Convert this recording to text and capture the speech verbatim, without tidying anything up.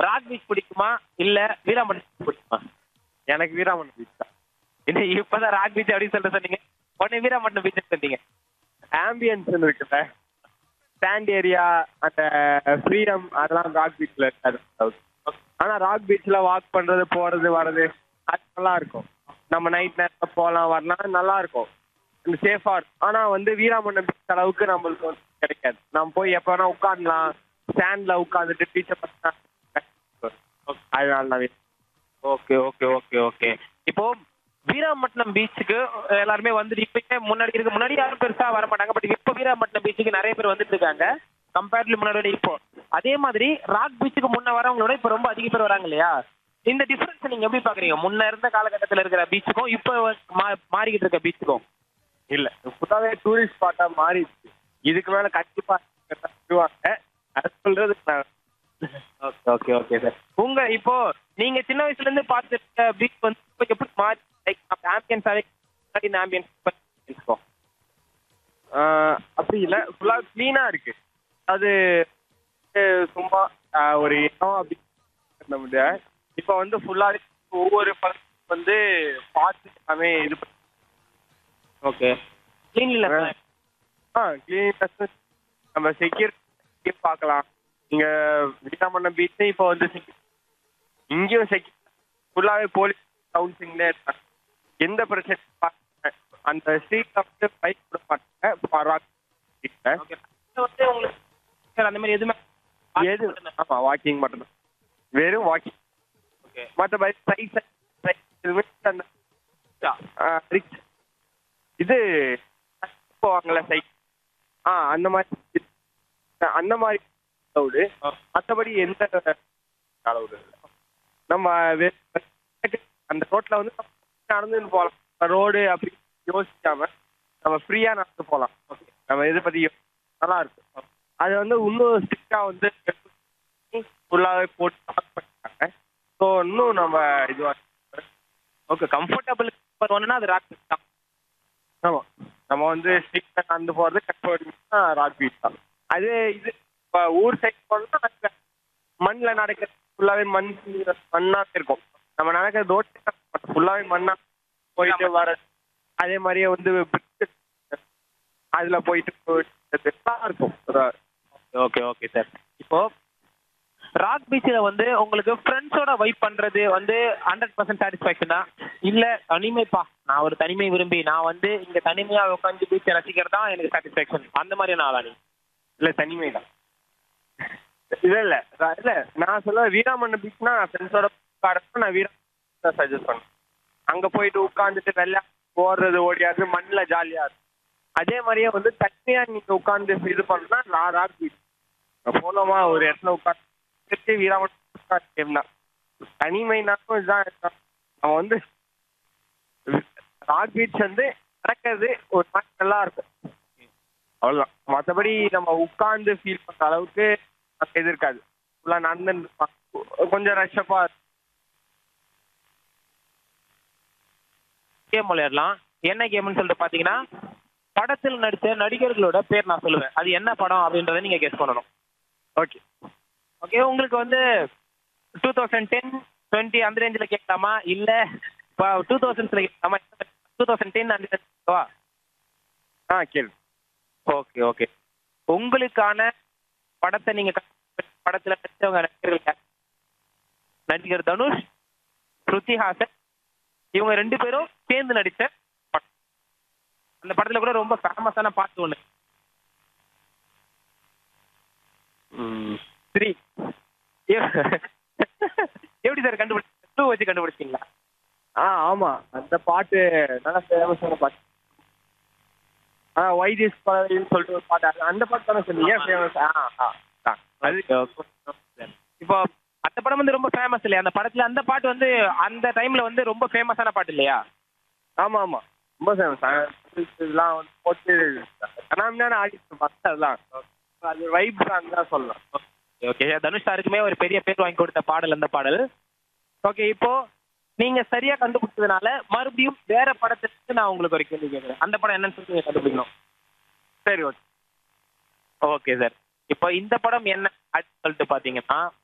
Rock beach பிடிக்குமா இல்ல வீராமணி பிடிக்குமா? எனக்கு வீராமன் பீச் தான். என்ன இப்பதான் ராக் பீச் அப்படின்னு சொல்லிட்டு சொன்னீங்க, உடனே வீராமட்டம் பீச் சொன்னீங்க. ஆம்பியன்ஸ் இருக்குல்ல, சாண்ட் ஏரியா, அந்த ஃப்ரீடம், அதெல்லாம் ராக் பீச்ல இருக்காது. ஆனா ராக் பீச்ல வாக் பண்றது, போறது வர்றது அது நல்லா இருக்கும். நம்ம நைட் நேரத்தில் போகலாம் வரலாம், நல்லா இருக்கும், சேஃபா இருக்கும். ஆனா வந்து வீராமண்டம் பீச் அளவுக்கு நம்மளுக்கு வந்து கிடைக்காது. நம்ம போய் எப்ப வேணா உட்காந்துலாம், ஸ்டாண்ட்ல உட்காந்துட்டு பீச்சை பார்த்தா அதனால தான். Okay okay okay okay. இப்போ வீராமட்டம் பீச்சுக்கு எல்லாருமே வந்துட்டு இப்ப முன்னாடி இருக்கு, முன்னாடி யாரும் பெருசா வர மாட்டாங்க, பட் இப்போ வீராமட்டம் பீச்சுக்கு நிறைய பேர் வந்துட்டு இருக்காங்க கம்பேர்ட்லி முன்னாடி. இப்போ அதே மாதிரி ராக் பீச்சுக்கு முன்ன வரவங்களோட இப்ப ரொம்ப அதிக பேர் வராங்க இல்லையா? இந்த டிஃபரன்ஸ் நீங்க எப்படி பாக்குறீங்க? முன்ன இருந்த காலகட்டத்தில் இருக்கிற பீச்சுக்கும் இப்போ மாறிக்கிட்டு இருக்க பீச்சுக்கும்? இல்ல, புதாவே டூரிஸ்ட் ஸ்பாட்டா மாறிடுச்சு. இதுக்கு மேல கண்டிப்பா அது சொல்றது. Okay okay okay sir. உங்க இப்போ நீங்க சின்ன வயசுல இருந்து பார்த்துருக்க பீச் வந்து இப்போ எப்படி மாறி, லைக் ஆம்பியன்ஸாவே ஆம்பியன்ஸ் அப்படி இல்ல, ஃபுல்லா கிளீனா இருக்கு. அது சும்மா ஒரு இடம் அப்படி பண்ண முடியாது. இப்ப வந்து ஃபுல்லா ஒவ்வொரு பக்கம் வந்து பார்த்து எல்லாமே இது பண்ணி. ஓகே. கிளீன்லினஸ். ஆ கிளீன்லினஸ், நம்ம செக்யூரிட்டி பார்க்கலாம். இங்க வீராமண்டம் பீச் இப்போ வந்து இங்கேயும் செக்யூரிட்டி ஃபுல்லாவே போலீஸ் கவுன்சிங்ல இருக்காங்க. எந்த பிரச்சனை அந்த ஸ்ட்ரீட்ல வந்து பைக் விட மாட்டாங்க. அந்த மாதிரி எதுவுமே எது ஆமா, வாக்கிங் மட்டும்தான், வெறும் வாக்கிங். ஓகே. மற்றபடி சைட் இது போவாங்கல்ல சைட், ஆ அந்த மாதிரி அந்த மாதிரி அளவுடு. மற்றபடி எந்த அளவுடு இல்லை. நம்ம அந்த ரோட்ல வந்து நடந்துன்னு போகலாம். ரோடு அப்படி யோசிக்காம நம்ம ஃப்ரீயா நடந்து போகலாம். ஓகே, நம்ம இதை பத்தி நல்லா இருக்கும். அது வந்து இன்னும் ஸ்ட்ரிக்டா வந்து ஃபுல்லாவே போட்டு பண்ணிட்டாங்க. ஸோ இன்னும் நம்ம இதுவாக ஓகே கம்ஃபர்டபுள் ஒன்றுனா அது ராக் பீச் தான். ஆமாம், நம்ம வந்து ஸ்ட்ரிக்டாக நடந்து போகிறது கஷ்டப்பட்டு ராக் பீச் தான். அது இது இப்போ ஊர் சைடு போனோம்னா மண்ணில் நடக்கிறது ஃபுல்லாகவே மண் மண்ணாக இருக்கும். நம்ம நடக்கிற ரோட்டு ஃபுல்லாகவே மண்ணா போயிட்டு வர. அதே மாதிரியே வந்து அதில் போயிட்டு நல்லா இருக்கும். Okay okay sir. இப்போ ராக் பீச்சில் வந்து உங்களுக்கு ஃப்ரெண்ட்ஸோட வைப் பண்ணுறது வந்து ஹண்ட்ரட் பர்சன்ட் சாட்டிஸ்ஃபேக்ஷனா இல்லை தனிமைப்பா, நான் ஒரு தனிமை விரும்பி நான் வந்து இங்கே தனிமையாக உட்காந்து பீச்சை ரசிக்கிறது தான் எனக்கு சாட்டிஸ்ஃபேக்ஷன், அந்த மாதிரியான ஆளா நீ? இல்லை, தனிமை தான். இல்லை இல்லை இல்லை நான் சொல்ல வீராமண்டம் பீச்னா ஃப்ரெண்ட்ஸோட உட்காரப்ப நான் வீராமண்டம் தான் சஜஸ்ட் பண்ணேன். அங்கே போயிட்டு உட்காந்துட்டு வெள்ளை போடுறது ஓடியாது, மண்ணில் ஜாலியாக இருக்கும். அதே மாதிரியே வந்து தனியாக நீங்கள் உட்காந்து இது பண்ணா நான் ராக் பீச் போனோமா ஒரு இடத்துல உட்காந்து வீராமண்டம் தான். தனிமைனாலும் இதுதான் இருக்கான். அவன் வந்து ராக் பீச் வந்து நடக்கிறது ஒரு மாதிரி நல்லா இருக்கும், அவ்வளோதான். மற்றபடி நம்ம உட்காந்து ஃபீல் பண்ணுற அளவுக்கு இது இருக்காது. ஃபுல்லாக நடந்து கொஞ்சம் ரஷ்ஷப்பா கேம் விளையாடலாம். என்ன கேம்னு சொல்லிட்டு பார்த்தீங்கன்னா, படத்தில் நடித்த நடிகர்களோட பேர் நான் சொல்லுவேன், அது என்ன படம் அப்படின்றத நீங்கள் கெஸ் பண்ணணும். Okay okay. உங்களுக்கு வந்து டூ தௌசண்ட் டென் டுவெண்ட்டி அந்த ரேஞ்சில் கேட்கலாமா இல்லை இப்போ டூ தௌசண்ட்ஸில் கேட்கலாமா? டூ தௌசண்ட் டென் அந்த வா. ஆ கேளு. Okay okay. உங்களுக்கான படத்தை நீங்கள் படத்தில் நடித்தவங்க நடிகர்கள் நடிகர் தனுஷ், ஸ்ருதிஹாசன், இவங்க ரெண்டு பேரும் சேர்ந்து நடித்த படம். அந்த படத்தில் கூட ரொம்ப ஃபேமஸான பாட்டு ஒன்று த்ரீ. எப்படி சார் கண்டுபிடிச்சி டூ வச்சு கண்டுபிடிச்சிங்களா? ஆ ஆமாம், அந்த பாட்டு நல்லா ஃபேமஸான பாட்டு. ஆ வைத்தியஸ் பழனின்னு சொல்லிட்டு ஒரு பாட்டு, அந்த பாட்டு தானே சொன்னீங்க ஃபேமஸ்? ஆ ஆ அது இப்போ அந்த படம் வந்து ரொம்ப ஃபேமஸ் இல்லையா? அந்த படத்தில் அந்த பாட்டு வந்து அந்த டைமில் வந்து ரொம்ப ஃபேமஸான பாட்டு இல்லையா? ஆமாம் ஆமாம், ரொம்ப ஃபேமஸ். இதெல்லாம் வந்து போட்டு கனாமினான ஆடிட்டு பார்த்தா அதெல்லாம் அது வைப் சாங் தான் சொல்லலாம். ஓகே, தனுஷ் சாருக்குமே ஒரு பெரிய பேர் வாங்கி கொடுத்த பாடல் அந்த பாடல். ஓகே, இப்போ நீங்க சரியா கண்டுபிடிச்சதுனால மறுபடியும் வேற படத்துக்கு நான் உங்களுக்கு ஒரு கேள்வி கேட்குறேன். அந்த படம் என்னன்னு சொல்லி நீங்க கண்டுபிடிக்கணும். சரி ஓகே. Okay sir. இப்போ இந்த படம் என்ன அப்படின்னு சொல்லிட்டு பார்த்தீங்கன்னா,